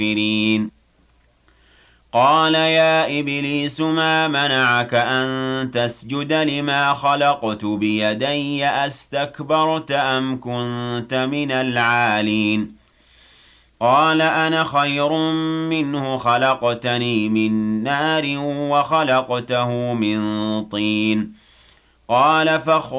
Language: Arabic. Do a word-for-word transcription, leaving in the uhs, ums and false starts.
قال يا إبليس ما منعك أن تسجد لما خلقت بيدي أستكبرت أم كنت من العالين قال أنا خير منه خلقتني من نار وخلقته من طين قال فاخرج